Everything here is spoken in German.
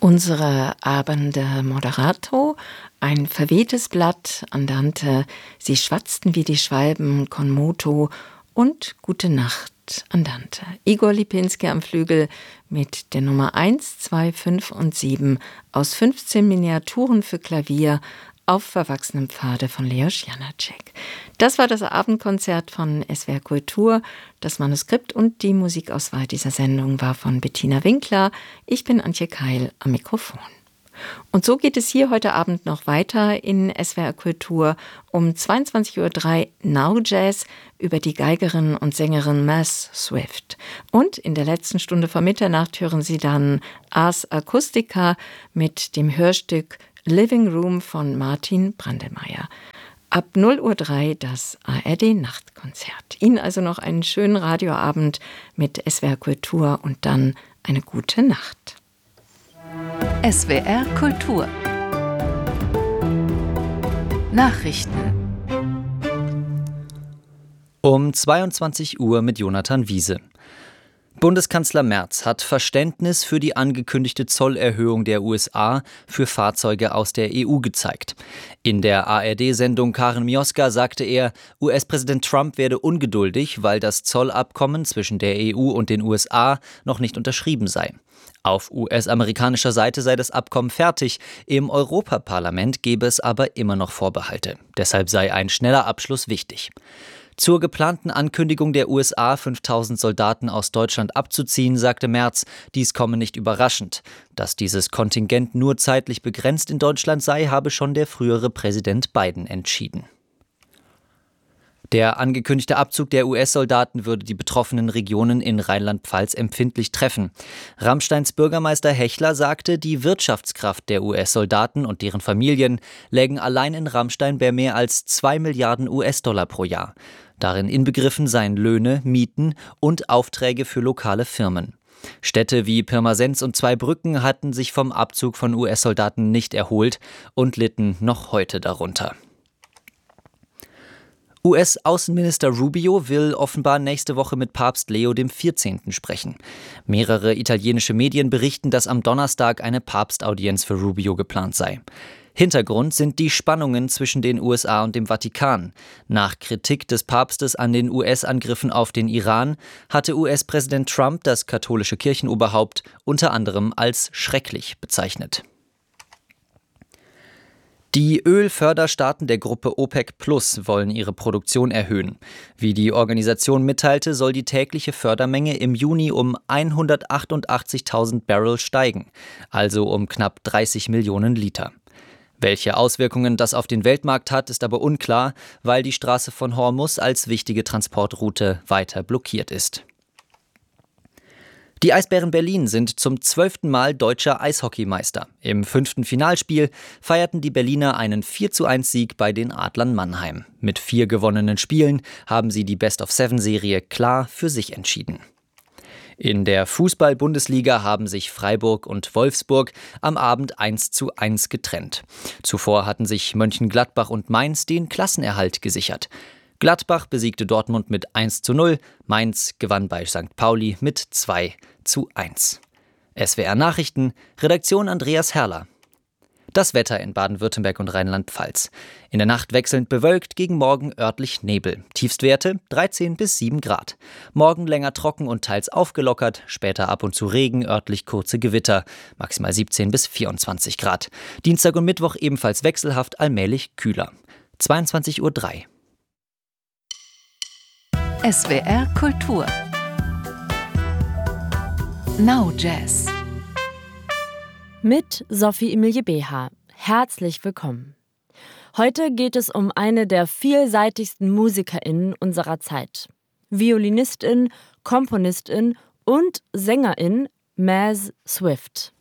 Unsere Abende Moderato, ein verwehtes Blatt, Andante, sie schwatzten wie die Schwalben, con moto und Gute Nacht, Andante. Igor Lipinski am Flügel mit der Nummer 1, 2, 5 und 7 aus 15 Miniaturen für Klavier auf verwachsenem Pfade von Leos Janáček. Das war das Abendkonzert von SWR Kultur. Das Manuskript und die Musikauswahl dieser Sendung war von Bettina Winkler. Ich bin Antje Keil am Mikrofon. Und so geht es hier heute Abend noch weiter in SWR Kultur um 22:03 Uhr Now Jazz über die Geigerin und Sängerin Maz Swift. Und in der letzten Stunde vor Mitternacht hören Sie dann Ars Acustica mit dem Hörstück Living Room von Martin Brandemeier. Ab 0:03 Uhr das ARD-Nachtkonzert. Ihnen also noch einen schönen Radioabend mit SWR Kultur und dann eine gute Nacht. SWR Kultur Nachrichten um 22 Uhr mit Jonathan Wiese. Bundeskanzler Merz hat Verständnis für die angekündigte Zollerhöhung der USA für Fahrzeuge aus der EU gezeigt. In der ARD-Sendung Karen Mioska sagte er, US-Präsident Trump werde ungeduldig, weil das Zollabkommen zwischen der EU und den USA noch nicht unterschrieben sei. Auf US-amerikanischer Seite sei das Abkommen fertig, im Europaparlament gebe es aber immer noch Vorbehalte. Deshalb sei ein schneller Abschluss wichtig. Zur geplanten Ankündigung der USA, 5000 Soldaten aus Deutschland abzuziehen, sagte Merz, dies komme nicht überraschend. Dass dieses Kontingent nur zeitlich begrenzt in Deutschland sei, habe schon der frühere Präsident Biden entschieden. Der angekündigte Abzug der US-Soldaten würde die betroffenen Regionen in Rheinland-Pfalz empfindlich treffen. Rammsteins Bürgermeister Hechler sagte, die Wirtschaftskraft der US-Soldaten und deren Familien lägen allein in Rammstein bei mehr als 2 Milliarden US-Dollar pro Jahr. Darin inbegriffen seien Löhne, Mieten und Aufträge für lokale Firmen. Städte wie Pirmasens und Zweibrücken hatten sich vom Abzug von US-Soldaten nicht erholt und litten noch heute darunter. US-Außenminister Rubio will offenbar nächste Woche mit Papst Leo XIV. Sprechen. Mehrere italienische Medien berichten, dass am Donnerstag eine Papstaudienz für Rubio geplant sei. Hintergrund sind die Spannungen zwischen den USA und dem Vatikan. Nach Kritik des Papstes an den US-Angriffen auf den Iran hatte US-Präsident Trump das katholische Kirchenoberhaupt unter anderem als schrecklich bezeichnet. Die Ölförderstaaten der Gruppe OPEC Plus wollen ihre Produktion erhöhen. Wie die Organisation mitteilte, soll die tägliche Fördermenge im Juni um 188.000 Barrel steigen, also um knapp 30 Millionen Liter. Welche Auswirkungen das auf den Weltmarkt hat, ist aber unklar, weil die Straße von Hormuz als wichtige Transportroute weiter blockiert ist. Die Eisbären Berlin sind zum 12. Mal deutscher Eishockeymeister. Im 5. Finalspiel feierten die Berliner einen 4:1-Sieg bei den Adlern Mannheim. Mit 4 gewonnenen Spielen haben sie die Best-of-7-Serie klar für sich entschieden. In der Fußball-Bundesliga haben sich Freiburg und Wolfsburg am Abend 1:1 getrennt. Zuvor hatten sich Mönchengladbach und Mainz den Klassenerhalt gesichert. Gladbach besiegte Dortmund mit 1:0, Mainz gewann bei St. Pauli mit 2:1. SWR Nachrichten, Redaktion Andreas Herrler. Das Wetter in Baden-Württemberg und Rheinland-Pfalz. In der Nacht wechselnd bewölkt, gegen Morgen örtlich Nebel. Tiefstwerte 13 bis 7 Grad. Morgen länger trocken und teils aufgelockert, später ab und zu Regen, örtlich kurze Gewitter. Maximal 17 bis 24 Grad. Dienstag und Mittwoch ebenfalls wechselhaft, allmählich kühler. 22:03 Uhr. SWR Kultur Now Jazz mit Sophie Emilie Beha. Herzlich willkommen. Heute geht es um eine der vielseitigsten MusikerInnen unserer Zeit. Violinistin, Komponistin und Sängerin Maz Swift.